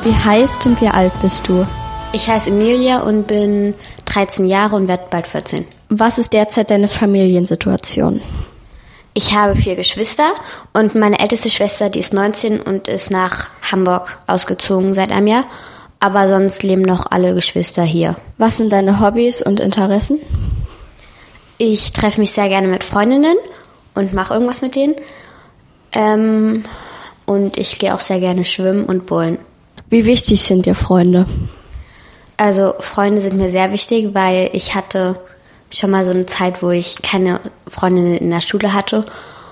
Wie heißt und wie alt bist du? Ich heiße Emilia und bin 13 Jahre und werde bald 14. Was ist derzeit deine Familiensituation? Ich habe 4 Geschwister und meine älteste Schwester, die ist 19 und ist nach Hamburg ausgezogen seit einem Jahr. Aber sonst leben noch alle Geschwister hier. Was sind deine Hobbys und Interessen? Ich treffe mich sehr gerne mit Freundinnen und mache irgendwas mit denen. Und ich gehe auch sehr gerne schwimmen und bowlen. Wie wichtig sind dir Freunde? Also Freunde sind mir sehr wichtig, weil ich hatte schon mal so eine Zeit, wo ich keine Freundinnen in der Schule hatte.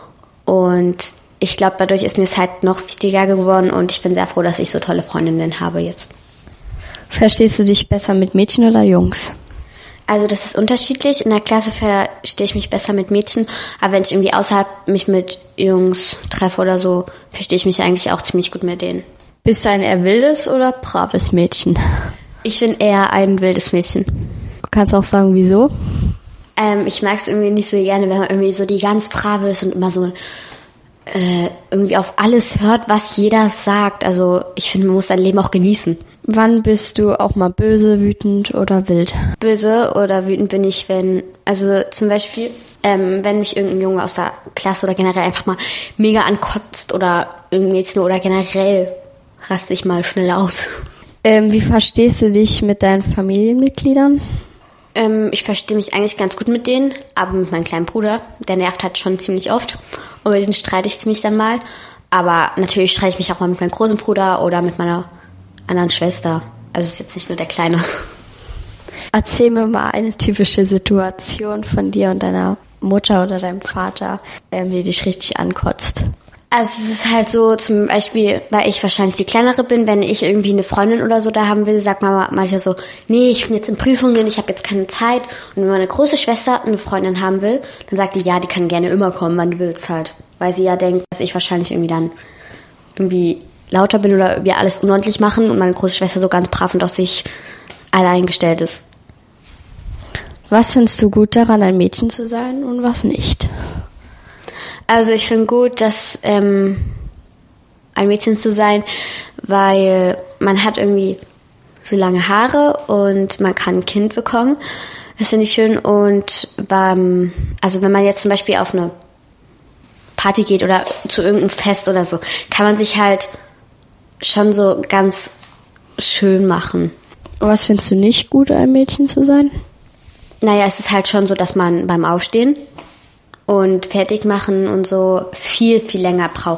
Und ich glaube, dadurch ist mir es halt noch wichtiger geworden und ich bin sehr froh, dass ich so tolle Freundinnen habe jetzt. Verstehst du dich besser mit Mädchen oder Jungs? Also das ist unterschiedlich. In der Klasse verstehe ich mich besser mit Mädchen, aber wenn ich irgendwie außerhalb mich mit Jungs treffe oder so, verstehe ich mich eigentlich auch ziemlich gut mit denen. Bist du ein eher wildes oder braves Mädchen? Ich bin eher ein wildes Mädchen. Du kannst auch sagen, wieso? Ich mag es irgendwie nicht so gerne, wenn man irgendwie so die ganz brave ist und immer so irgendwie auf alles hört, was jeder sagt. Also ich finde, man muss sein Leben auch genießen. Wann bist du auch mal böse, wütend oder wild? Böse oder wütend bin ich, also zum Beispiel, wenn mich irgendein Junge aus der Klasse oder generell einfach mal mega ankotzt oder irgendein Mädchen oder generell raste ich mal schnell aus. Wie verstehst du dich mit deinen Familienmitgliedern? Ich verstehe mich eigentlich ganz gut mit denen, aber mit meinem kleinen Bruder, der nervt halt schon ziemlich oft und mit denen streite ich ziemlich dann mal. Aber natürlich streite ich mich auch mal mit meinem großen Bruder oder mit meiner anderen Schwester. Also es ist jetzt nicht nur der Kleine. Erzähl mir mal eine typische Situation von dir und deiner Mutter oder deinem Vater, die dich richtig ankotzt. Also es ist halt so, zum Beispiel, weil ich wahrscheinlich die Kleinere bin, wenn ich irgendwie eine Freundin oder so da haben will, sagt Mama manchmal so, nee, ich bin jetzt in Prüfungen, ich habe jetzt keine Zeit. Und wenn meine große Schwester eine Freundin haben will, dann sagt die, ja, die kann gerne immer kommen, wann du willst halt. Weil sie ja denkt, dass ich wahrscheinlich irgendwie dann irgendwie lauter bin oder wir alles unordentlich machen und meine große Schwester so ganz brav und auf sich allein gestellt ist. Was findest du gut daran, ein Mädchen zu sein und was nicht? Also ich finde gut, dass ein Mädchen zu sein, weil man hat irgendwie so lange Haare und man kann ein Kind bekommen. Das finde ich schön. Und also wenn man jetzt zum Beispiel auf eine Party geht oder zu irgendeinem Fest oder so, kann man sich halt schon so ganz schön machen. Was findest du nicht gut, ein Mädchen zu sein? Naja, es ist halt schon so, dass man beim Aufstehen und fertig machen und so viel, viel länger braucht.